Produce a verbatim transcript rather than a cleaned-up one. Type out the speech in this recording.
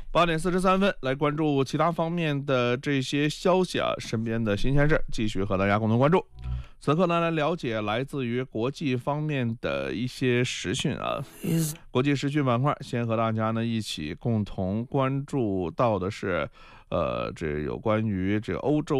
八点四十三分，来关注其他方面的这些消息啊，身边的新鲜事，继续和大家共同关注。此刻呢，来了解来自于国际方面的一些时讯啊。国际时讯板块，先和大家呢一起共同关注到的是，呃，这有关于这个欧洲。